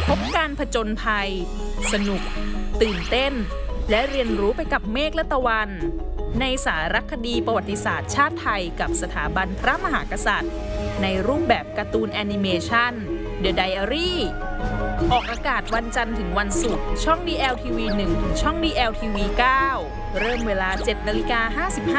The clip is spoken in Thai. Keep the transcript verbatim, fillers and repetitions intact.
พบการผจญภัยสนุกตื่นเต้นและเรียนรู้ไปกับเมฆและตะวันในสารคดีประวัติศาสตร์ชาติไทยกับสถาบันพระมหากษัตริย์ในรูปแบบการ์ตูนแอนิเมชัน The Diary ออกอากาศวันจันทร์ถึงวันศุกร์ช่อง ดี แอล ที วี หนึ่ง ถึงช่อง ดี แอล ที วี เก้า เริ่มเวลา เจ็ดนาฬิกาห้าสิบห้า